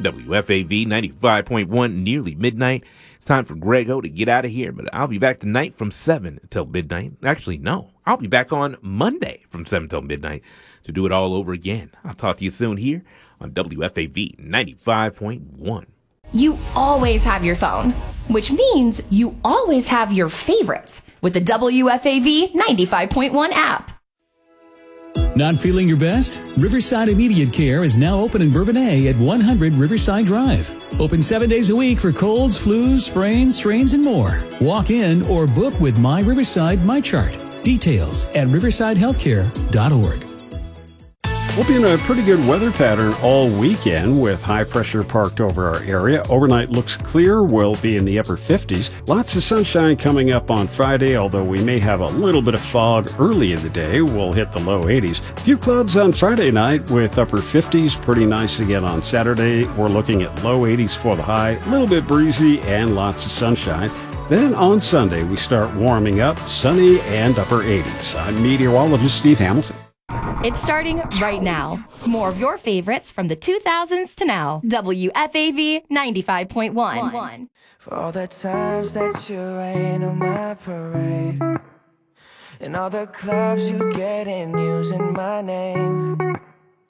WFAV 95.1, nearly midnight. It's time for Grego to get out of here, but I'll be back tonight from 7 until midnight. Actually, no, I'll be back on Monday from 7 till midnight to do it all over again. I'll talk to you soon here on WFAV 95.1. You always have your phone, which means you always have your favorites with the WFAV 95.1 app. Not feeling your best? Riverside Immediate Care is now open in Bourbonnais at 100 Riverside Drive. Open 7 days a week for colds, flus, sprains, strains, and more. Walk in or book with My Riverside MyChart. Details at riversidehealthcare.org. We'll be in a pretty good weather pattern all weekend with high pressure parked over our area. Overnight looks clear. We'll be in the upper 50s. Lots of sunshine coming up on Friday, although we may have a little bit of fog early in the day. We'll hit the low 80s. A few clouds on Friday night with upper 50s. Pretty nice again on Saturday. We're looking at low 80s for the high. A little bit breezy and lots of sunshine. Then on Sunday, we start warming up, sunny and upper 80s. I'm meteorologist Steve Hamilton. It's starting right now. More of your favorites from the 2000s to now. WFAV 95.1. For all the times that you rain on my parade, and all the clubs you get in using my name.